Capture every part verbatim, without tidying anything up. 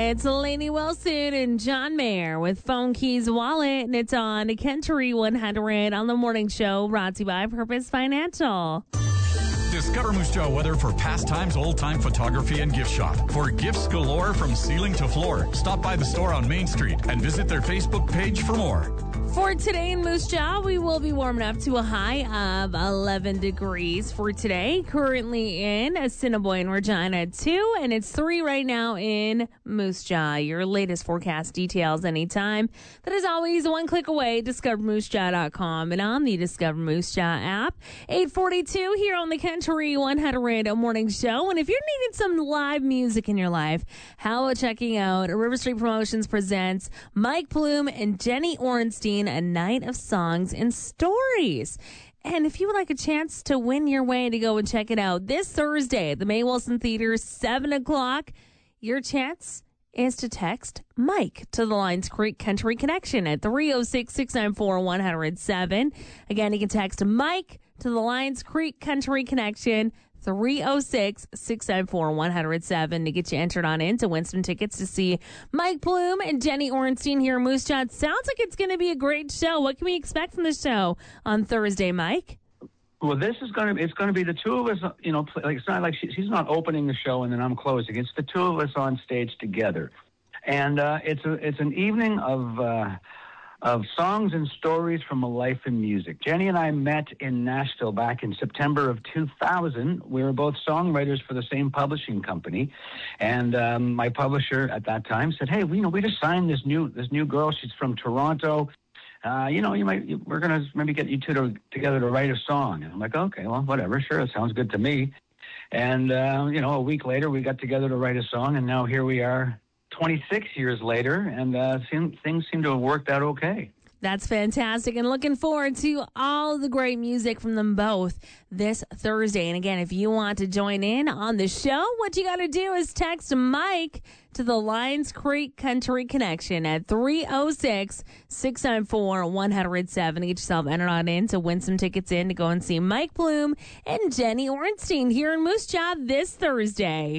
It's Lainey Wilson and John Mayer with Phone Keys Wallet, and it's on Country one hundred on the morning show, brought to you by Purpose Financial. Discover Moose Jaw weather for pastimes, old-time photography, and gift shop. For gifts galore from ceiling to floor, stop by the store on Main Street and visit their Facebook page for more. For today in Moose Jaw, we will be warming up to a high of eleven degrees for today. Currently in Assiniboine, Regina at two, and it's three right now in Moose Jaw. Your latest forecast details anytime. That is always one click away, discover moose jaw dot com and on the Discover Moose Jaw app. eight forty-two here on the Country one hundred morning show. And if you're needing some live music in your life, how about checking out River Street Promotions presents Mike Plume and Jenny Ornstein, A Night of Songs and Stories. And if you would like a chance to win your way to go and check it out this Thursday at the May Wilson Theater, seven o'clock, your chance is to text Mike to the Lions Creek Country Connection at three oh six, six nine four, one oh seven. Again, you can text Mike to the Lions Creek Country Connection, three oh six, six nine four, one oh seven to get you entered on in to win some tickets to see Mike Plume and Jenny Ornstein here in Moose Jaw. It sounds like it's going to be a great show. What can we expect from the show on Thursday, Mike? Well, this is going to it's going to be the two of us, you know, like it's not like she, she's not opening the show and then I'm closing. It's the two of us on stage together. And uh, it's a, it's an evening of uh, of songs and stories from a life in music. Jenny and I met in Nashville back in September of two thousand. We were both songwriters for the same publishing company, and um, my publisher at that time said, "Hey, we, you know, we just signed this new this new girl. She's from Toronto. Uh, you know, you might we're gonna maybe get you two to, together to write a song." And I'm like, "Okay, well, whatever, sure, it sounds good to me." And uh, you know, a week later, we got together to write a song, and now here we are, twenty-six years later, and uh, seem, things seem to have worked out okay. That's fantastic, and looking forward to all the great music from them both this Thursday. And again, if you want to join in on the show, what you got to do is text Mike to the Lions Creek Country Connection at three oh six, six nine four, one oh seven to get yourself entered on in to win some tickets in to go and see Mike Plume and Jenny Ornstein here in Moose Jaw this Thursday.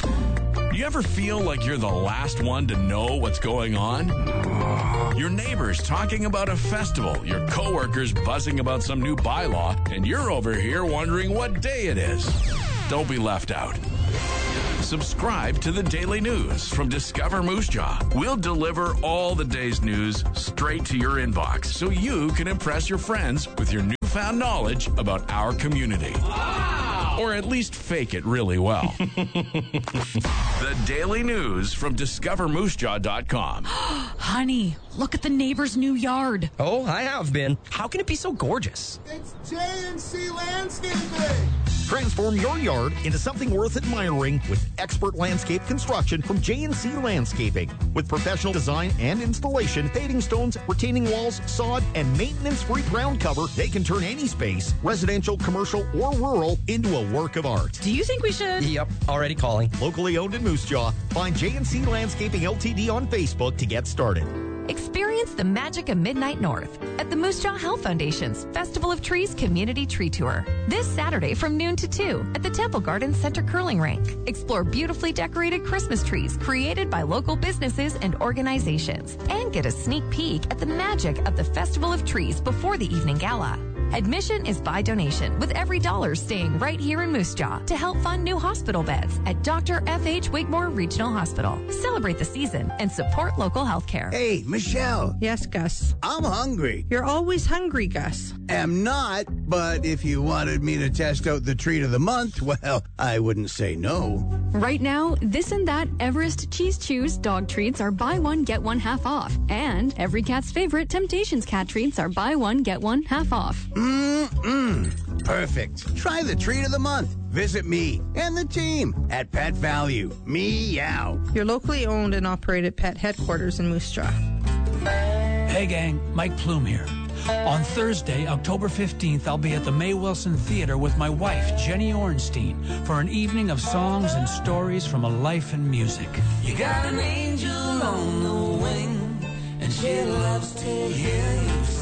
You ever feel like you're the last one to know what's going on? Your neighbors talking about a festival, your coworkers buzzing about some new bylaw, and you're over here wondering what day it is. Don't be left out. Subscribe to the Daily News from Discover Moose Jaw. We'll deliver all the day's news straight to your inbox so you can impress your friends with your newfound knowledge about our community. Wow! Or at least fake it really well. The Daily News from discover moose jaw dot com. Honey, look at the neighbor's new yard. Oh, I have been. How can it be so gorgeous? It's J and C Landscaping. Transform your yard into something worth admiring with expert landscape construction from J and C Landscaping. With professional design and installation, paving stones, retaining walls, sod, and maintenance-free ground cover, they can turn any space, residential, commercial, or rural, into a work of art. Do you think we should? Yep, already calling. Locally owned in Moose Jaw. Find J and C Landscaping L T D on Facebook to get started. Experience the magic of Midnight North at the Moose Jaw Health Foundation's Festival of Trees Community Tree Tour. This Saturday from noon to two at the Temple Gardens Center Curling Rink. Explore beautifully decorated Christmas trees created by local businesses and organizations. And get a sneak peek at the magic of the Festival of Trees before the evening gala. Admission is by donation, with every dollar staying right here in Moose Jaw to help fund new hospital beds at Doctor F H Wigmore Regional Hospital. Celebrate the season and support local health care. Hey, Michelle. Yes, Gus. I'm hungry. You're always hungry, Gus. Am not, but if you wanted me to test out the treat of the month, well, I wouldn't say no. Right now, This and That Everest Cheese Chews dog treats are buy one, get one half off. And every cat's favorite Temptations cat treats are buy one, get one half off. Mmm, perfect. Try the treat of the month. Visit me and the team at Pet Value. Meow. Your locally owned and operated pet headquarters in Moose Jaw. Hey gang, Mike Plume here. On Thursday, October fifteenth, I'll be at the May Wilson Theater with my wife, Jenny Ornstein, for an evening of songs and stories from a life in music. You got an angel on the wing, and she loves to hear you sing.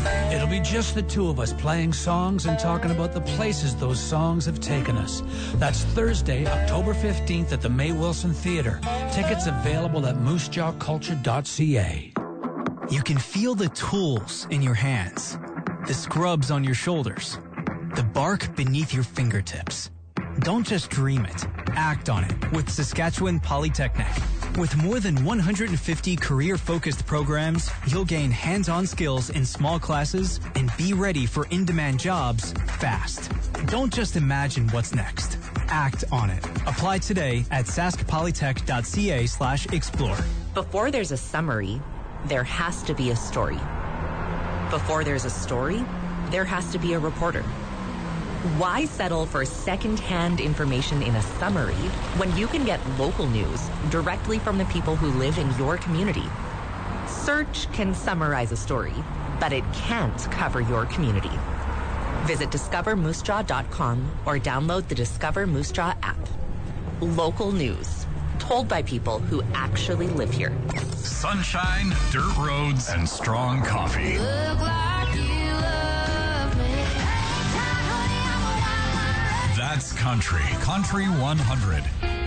It'll be just the two of us playing songs and talking about the places those songs have taken us. That's Thursday, October fifteenth at the May Wilson Theater. Tickets available at moose jaw culture dot c a. You can feel the tools in your hands, the scrubs on your shoulders, the bark beneath your fingertips. Don't just dream it, act on it with Saskatchewan Polytechnic. With more than one hundred fifty career-focused programs, you'll gain hands-on skills in small classes and be ready for in-demand jobs fast. Don't just imagine what's next. Act on it. Apply today at saskpolytech dot c a slash explore. Before there's a summary, there has to be a story. Before there's a story, there has to be a reporter. Why settle for second-hand information in a summary when you can get local news directly from the people who live in your community? Search can summarize a story, but it can't cover your community. Visit discover moose jaw dot com or download the Discover Moose Jaw app. Local news, told by people who actually live here. Sunshine, dirt roads, and strong coffee. Look like you love me. That's country. Country one hundred.